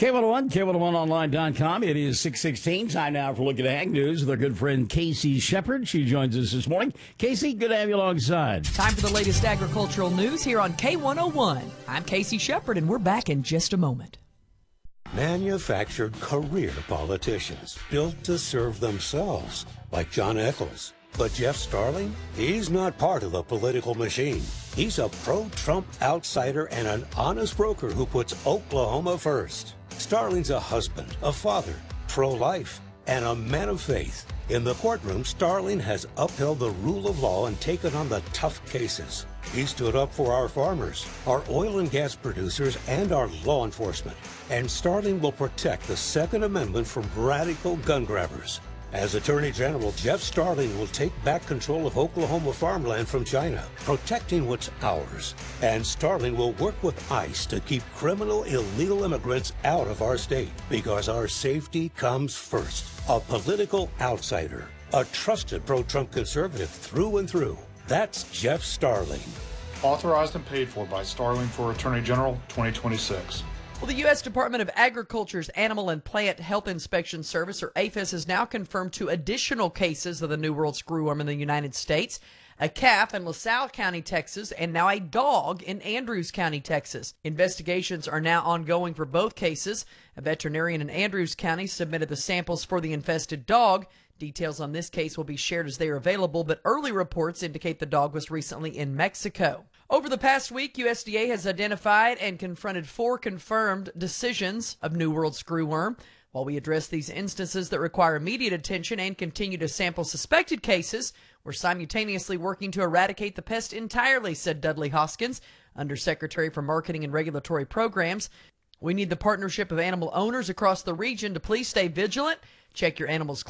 K101, K101online.com. It is 6:16. Time now for a look at Ag News with our good friend Casey Shepard. She joins us this morning. Casey, good to have you alongside. Time for the latest agricultural news here on K101. I'm Casey Shepard, and we're back in just a moment. Manufactured career politicians built to serve themselves, like John Eccles. But Jeff Starling, he's not part of the political machine. He's a pro-Trump outsider and an honest broker who puts Oklahoma first. Starling's a husband, a father, pro-life, and a man of faith. In the courtroom, Starling has upheld the rule of law and taken on the tough cases. He stood up for our farmers, our oil and gas producers, and our law enforcement. And Starling will protect the Second Amendment from radical gun grabbers. As Attorney General, Jeff Starling will take back control of Oklahoma farmland from China, protecting what's ours. And Starling will work with ICE to keep criminal illegal immigrants out of our state, because our safety comes first. A political outsider, a trusted pro-Trump conservative through and through. That's Jeff Starling. Authorized and paid for by Starling for Attorney General 2026. Well, the U.S. Department of Agriculture's Animal and Plant Health Inspection Service, or APHIS, has now confirmed 2 additional cases of the New World screwworm in the United States. A calf in LaSalle County, Texas, and now a dog in Andrews County, Texas. Investigations are now ongoing for both cases. A veterinarian in Andrews County submitted the samples for the infested dog. Details on this case will be shared as they are available, but early reports indicate the dog was recently in Mexico. Over the past week, USDA has identified and confronted 4 confirmed decisions of New World screwworm. While we address these instances that require immediate attention and continue to sample suspected cases, we're simultaneously working to eradicate the pest entirely, said Dudley Hoskins, Undersecretary for Marketing and Regulatory Programs. We need the partnership of animal owners across the region to please stay vigilant, check your animals'